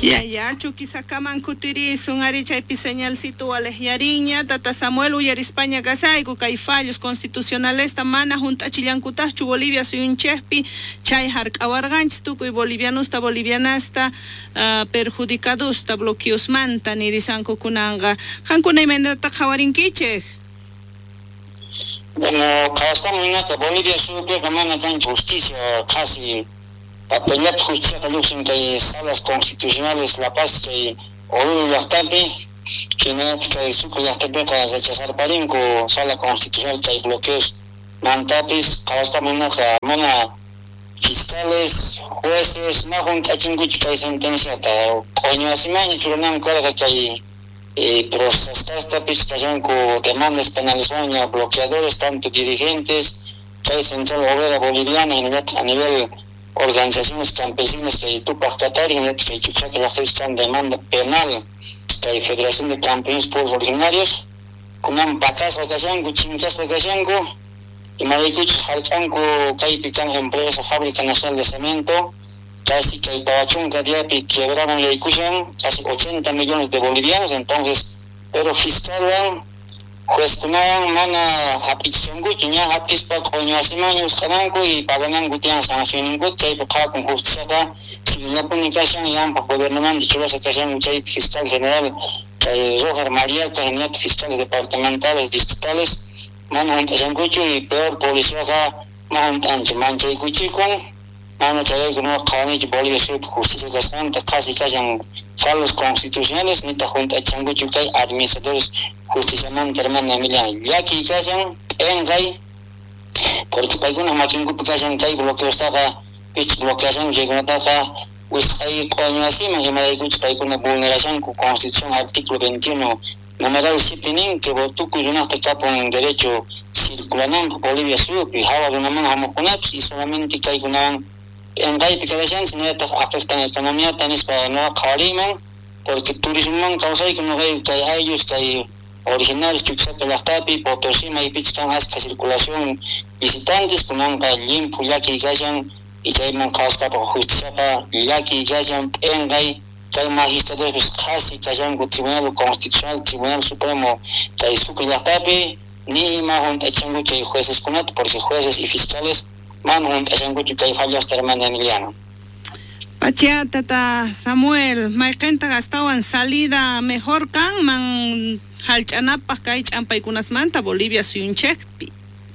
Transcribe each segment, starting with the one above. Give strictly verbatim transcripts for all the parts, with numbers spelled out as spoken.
Ya, ya, Chuquisacaman kutiri sungari chaypi señalcito alejyariña, Tata Samuel uyar España casaiku kay fallos constitucionales tamana junta chillankutachu Bolivia suyunchejpi chay hark'awarganchis tukuy bolivianusta bolivianasta uh, perjudicadusta bloqueosmanta nirisanku kunanga qankuna imaynata qhawarinkichej. Bueno, kawasqamun hinata Bolivia suyupiqa mana kanchu justicia casi papelap justicia kaluqsin kay salas constitucionales La Paz kay Oruro llaqtapi hinata kay Sucre llaqtapiqa rechazarparinku sala constitucional kay bloqueos mantapis kawasqamun hinaqa mana fiscales, jueces, ma juntachinkuchu kay sentenciata qoño asimaña churananku karqa kay eh, procesastapis kashanku demandas penales waña bloqueadores, tanto dirigentes kay Central Obrera Boliviana hinata a nivel organizaciones campesinas que Tupac Katari, que Chuchaca la Fiscal demanda penal, que Federación de Campesinos Pueblos Originarios, como un Pacasa Cayango, Chincasa Cayango, y Maricuch Jalcanco, Caipican Empresa Fábrica Nacional de Cemento, casi que Tabachunca Diapi quebraron y Cushan, casi ochenta millones de bolivianos, entonces, pero fiscal juez kunawan mana hapichisankuchu ña hapispa qoño asimaños qaranku y pagananku tiyan sancioninku chaypi qhawakun justiciaqa civillapuni kashan yanpaq gobernamanta churasa kashan chaypi fiscal general kay Roger Mariaca hinata fiscales departamentales distritales mana hunt'ashankuchu y peor policiaqa ma hunt'anchu manchaykuchikun mana chayaykunaqa qhawanichu Bolivia suyupi justicia kasqanta qasi kashan fallos constitucionales nita hunt'achankuchu kay administradores justiciamanta hermana Emiliano yaki kashan engay porque paykuna makinkupi kashan kay bloqueostaqa pich bloqueación chaykunataqa wisqay qoño asima imaraykuchus paykuna vulnerashanku constitución artículo veintiuno numeral siete nin que tukuy runaqta kapun derecho circulananku Bolivia suyupi hawa runamanta hamuqkunapis y solamente kaykunawan engaypi kadashanchis ñataq afectan economiata nispa nuqa qhawariman porque turismoman kawsayku nuqayku kay ayllos kay originarios Chuquisaca llaqtapi Potosí maypichis kan asqa circulación visitantes kunanqa limpu llaki kashan y chayman qhawasqaqa justiciaqa llaki kashan p'engay kay magistradores qasi kashanku Tribunal Constitucional Tribunal Supremo kay Sucre llaqtapi ni ima hunt'achanku kay jueceskunata porque jueces y fiscales mana hunt'achankuchu kay fallasta hermana Emiliano. Pacha Tata Samuel, mayqinta gastawan salida mejor kan man halch'anapaq kay ch'ampaykunasmanta Bolivia suyunchejpi.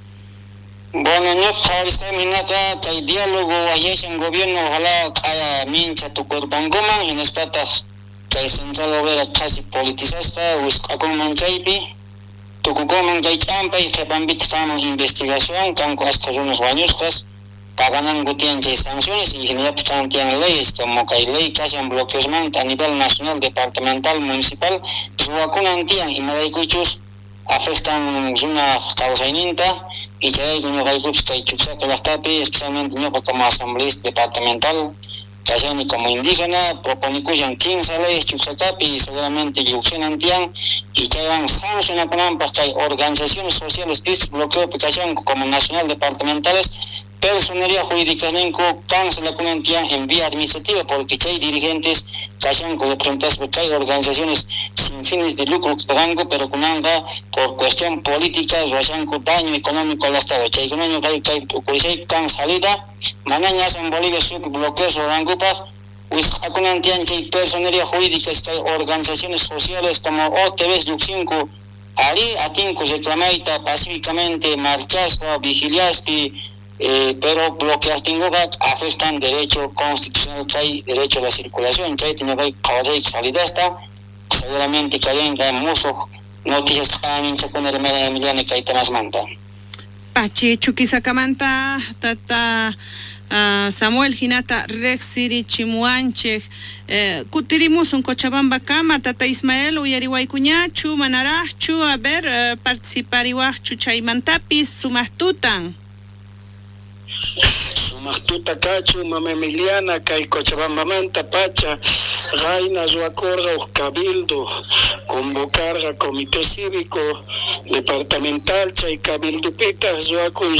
Bueno, ñuqa qhawarisqami hinata kay diálogo wayashan gobierno ojalá qhaya mincha tukurpankuman hinaspataq kay Central Obrera qasi politizasqa wisq'akunman chaypi tukukunman kay ch'ampay qhipanpita kanman investigación kanku asqa runas wañusqas pagananku tiyan chay sanciones y hinata kan tiyan leyes como kay ley kashan bloqueosmanta a nivel nacional, departamental, municipal ruwakunan tiyan imaraykuchus afectan runa kawsayninta y chayayku ñuqaykuchus kay Chuquisaca llaqtapi especialmente ñuqa como asambleísta departamental kashani como indígena proponikushan quince leyes Chuquisacapi y seguramente lluqsinan tiyan y chaywan sancionakunanpaq kay organizaciones sociales pis bloqueopi kashanku como nacional departamentales personería jurídica ninku cancelakunan tiyan en vía administrativa porque chay dirigentes kashanku representados por kay organizaciones sin fines de lucro paganku pero kunanga por cuestión política ruwashanku daño económico al Estado chaykunaña kay kay ukurishay kan salida manaña en Bolivia suyupi bloqueos ruwankupaq wisq'akunan tiyan chay personería jurídica kay organizaciones sociales como O T Vs lluqsinku ari atinku reclamayta pacíficamente marchaspa vigiliaspi Eh, pero bloqueastinkuqa afectan derecho constitucional kay derecho a la circulación chay tiene kay qhawasay salidasta seguramente kayenqa musuq noticias qhaminchakuna rimana Emiliano kaytamasmanta. Pachi Chuquisacamanta Tata uh, Samuel hinata Rexiri Chimuanchej eh, kutirimusun Cochabamba kama Tata Ismael uyariwaykuñachu manarajchu a ver uh, participariwaqchu chaymantapis sumaqtutan. Sumaqtuta kachu mama Emiliana kay Cochabambamanta pacha Raina Zuacorra Cabildo convocar a comité cívico departamental chay Cabildo Pita Zuaco y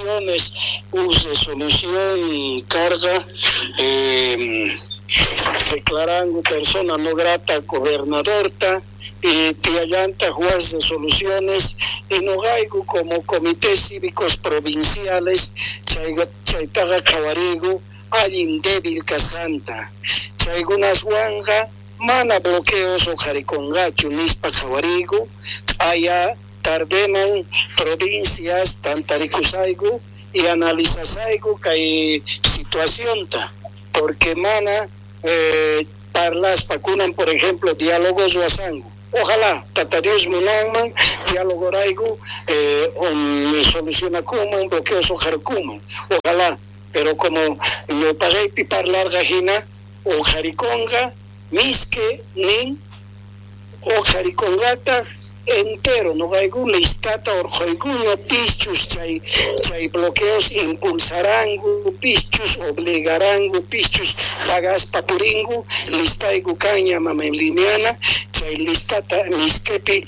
resoluciones us resolución carga eh, declarando persona no grata gobernadorta y tiallanta juez de soluciones y no gaigo como comités cívicos provinciales chaitaga chavarigo hay débil casanta chaigunas huanga mana bloqueos o jaricongacho nispa chavarigo haya tardeman provincias tantaricusaigo y analizasaigo que hay situación ta porque mana eh, parlas pacunan por ejemplo diálogos wasango ojalá tatarios munangman diálogo raigo eh, on soluciona kuma un bloqueo sojar kuma ojalá pero como lo pagué pi parlar gajina o jariconga misque nin o jaricongata entero no hay un listata o alguno pichus chay chay bloqueos impulsarán pichus obligarán pichus pagas papuringu lista y caña mamelineana chay listata misquepi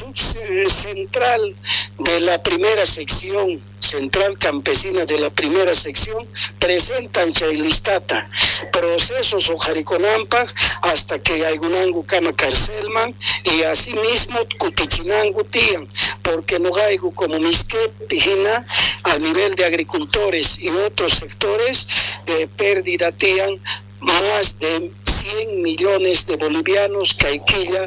central de la primera sección central campesina de la primera sección presentan chay listata procesos o jariconampa hasta que hay un angu cama carcelman y asimismo cutichinangu tian porque no hay como misquepi a nivel de agricultores y otros sectores de pérdida tian más de cien millones de bolivianos caiquilla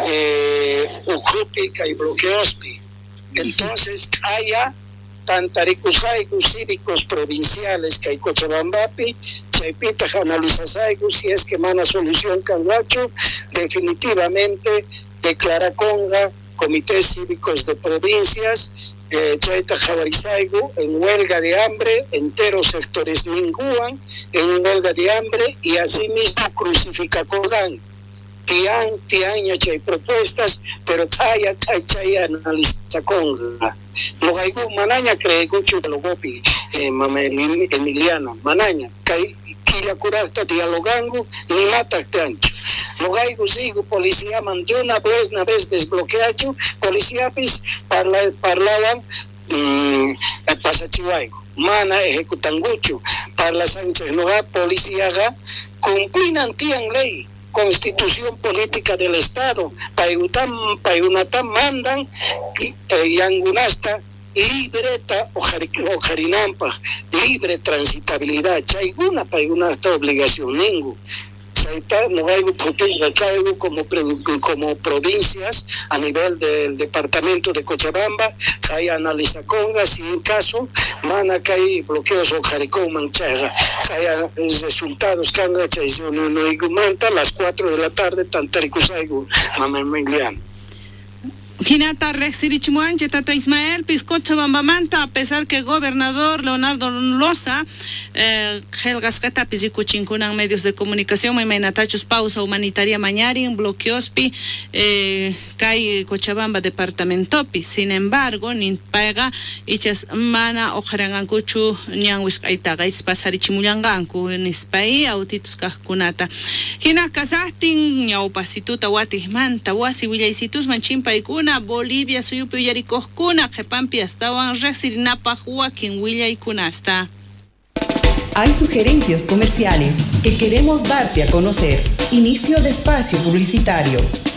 eh, ucupi y bloqueospi. Entonces haya tantaricusaigus cívicos provinciales que hay Cochabambapi, chaipita analizasaigu si es que mana solución cangacho, definitivamente declara conga comités cívicos de provincias eh, chaita jabarizaigu en huelga de hambre, enteros sectores ninguan en huelga de hambre y asimismo crucifica Codán. Tian, tiaña chay propuestas, pero chay chay analiza conga. Lo hay manaña cree gucho de logopi, eh, mame Emiliano, manaña, cay quilla curasta dialogando ni mata este ancho. Lo hay sigo policía mandó una vez, una vez desbloqueado, policía pis parla, parlaban mmm, pasachihuaigo. Mana ejecutan gucho, parla Sánchez Noga, policía ga, cumplinan tian ley. Constitución política del Estado, Payunatán mandan y Angunasta libreta o jarinampa, libre transitabilidad, chayguna Payunasta obligación ningú. No hay un como, como provincias a nivel del departamento de Cochabamba, hay analiza conga, si en caso, mana que hay bloqueos o jaricón manchaga, hay resultados canga, no no hay manta, las cuatro de la tarde, tantaricusaigu, mamá Emiliano. Hinata Rexirichimuanche, Tata Ismael, Piscochabamba Manta, a pesar que el gobernador Leonardo Loza, eh, Helgas Catapis y Cuchincunan medios de comunicación, Mainatachos pausa humanitaria mañarin, bloqueospi, eh, Cay Cochabamba departamentopi. Sin embargo, nin paga, ichas mana ojarangancuchu, ñanwis kaitaga, ispasarichimuyanganku, nispai, autitus kahkunata. Hina Kazahtin, ñaupasituta watis manta, wasi willaisitus manchimpa ikuna. Bolivia suyupi yaricoscuna Jepampi estaban resirinapa Joaquín Willa y Cunasta. Hay sugerencias comerciales que queremos darte a conocer. Inicio de espacio publicitario.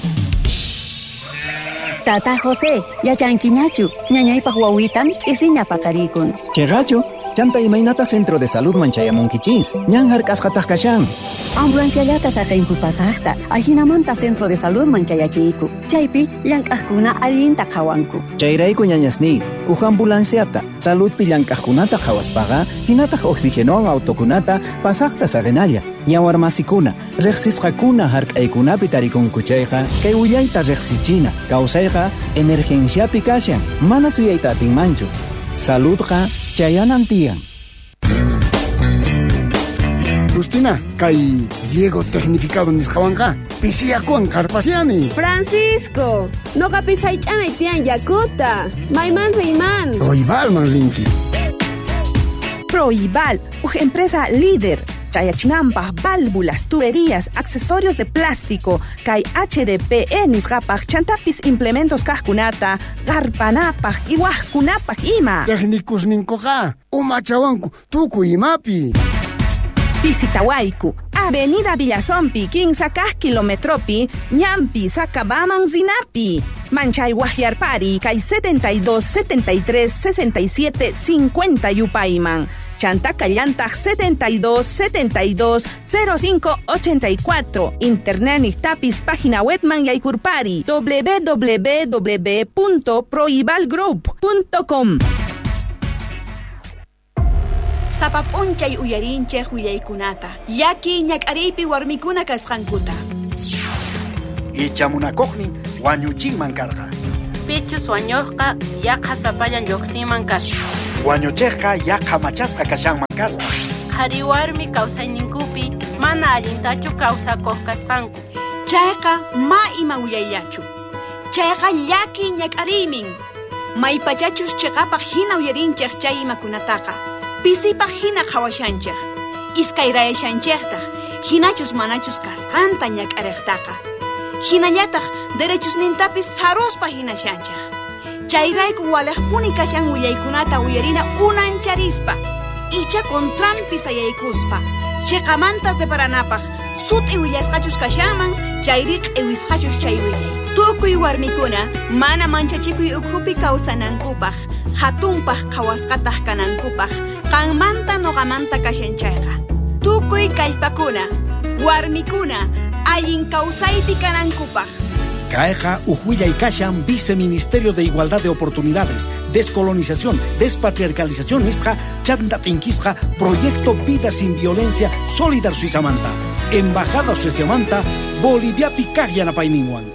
Tata José, ya chanquiñachu, ñañay pa huahuitan, isiña pa caricun. Chegacho, chanta imainata Centro de Salud Manchayamonquichins, ñanjar kasqataq kashan. Ambulancia yata sacainku pasajta, ajinamanta Centro de Salud Manchayachiku. Chaypi, llank'aqkuna allinta qhawanku. Chayrayku ñañasni, uj ambulanciata, saludpi llank'aqkunata qhawaspaqa, hinataq oxigenowan autokunata pasaqta saqenalla. Yawar masikuna, reqsisqakuna hark'aykunapi tarikunku chayqa, kay willayta reqsichina, kawsayqa emergenciapi kashan, mana suyayta atinmanchu. Saludqa chayanan tiyan. Justina, kay Diego tecnificado nisqawanqa, pisiyakuan karpasiani. Francisco, noqa pisaych'amay tiyan yakuta, mayman riyman. Proibalman rinki. Proibal, uj empresa líder. Chayachinampa, válvulas, tuberías, accesorios de plástico, kay H D P E nisqapaj, chantapis implementos kajkunata, garpanapaj, iwajkunapaj ima. Técnicos ninkoqa, umachawanku, tuku imapi. Pisitawaiku, Avenida Villazompi, quince kilometropi, ñampi Sacabaman Zinapi. Manchay Guajiarpari, kay setenta y dos, setenta y tres, sesenta y siete, cincuenta Yupayman. Chantacallantag setenta y dos, setenta y dos, cero cinco, ochenta y cuatro. Internet Nictapis, página web man Yaykurpari, w w w punto proibalgroup punto com. Sapapunchay uyarinche huyaykunata. Yaki ñak'aripi warmikuna kasqankuta. Ichamunakogni wañuchinman karqa. Pichus wañuqqa yaqa sapayan lluqsiman kasqa. Wañuchiqqa yaqa machasqa kashanman kasqa. Qhari warmi kawsayninkupi mana allintachu kawsakuq kasqanku. Chayqa ma ima uyayllachu. Chayqa llaki ñak'arimin. Maypachachus chiqapaq hina uyarinchik chay imakunataqa. Pisipaq hina qhawashanchik. Iskayrayashanchiktaq. Hinachus manachus kasqanta ñak'ariqtaqa. Hinallataq derechos nintapis saruspa hinashanchik. Chayrayku walaqpuni kashan willaykunata uyarina unancharispa. Icha contranpis ayaykuspa. Chiqamanta separanapaq sut iwillasqachus kashaman, chayriq iwisqachus chay willay. Tukuy warmikuna mana manchachikuy ukhupi kawsanankupaq, hatunpaq qhawasqataq kanankupaq, qanmanta noqamanta kashanchayqa. Tukuy kallpakuna, warmikuna, allin kawsaypi kanankupaq. Kayqa ujuillay kashan Viceministerio de Igualdad de Oportunidades, Descolonización, Despatriarcalización nisqa chanta pinquisqa Proyecto Vida Sin Violencia Solidar Suizamanta, Embajada Sueciamanta, Bolivia Picagyanapayninwan.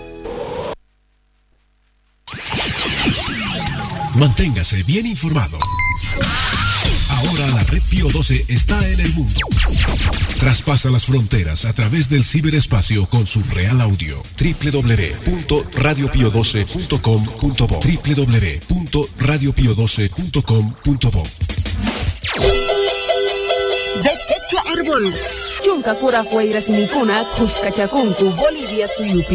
Manténgase bien informado. Ahora la red Pío doce está en el mundo. Traspasa las fronteras a través del ciberespacio con su real audio. doble u doble u doble u punto radio pío doce punto com punto bo doble u doble u doble u punto radio pío doce punto com punto bo. Derecho árbol. Chunka kura huayras mikuna, kuskachakunku, Bolivia suyupi.